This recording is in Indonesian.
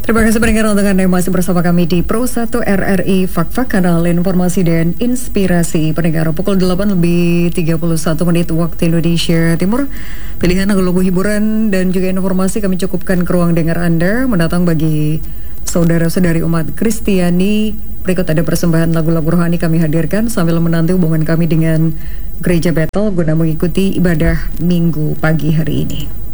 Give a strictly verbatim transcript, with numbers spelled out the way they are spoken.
Terima kasih pendengar untuk Anda yang masih bersama kami di Pro satu R R I Fak-Fak, kanal informasi dan inspirasi. Pendengar, pukul delapan lebih tiga puluh satu menit waktu Indonesia Timur. Pilihan lagu-lagu hiburan dan juga informasi kami cukupkan ke ruang dengar Anda mendatang bagi saudara-saudari umat Kristiani. Berikut ada persembahan lagu-lagu rohani kami hadirkan sambil menanti hubungan kami dengan Gereja Bethel guna mengikuti ibadah Minggu pagi hari ini.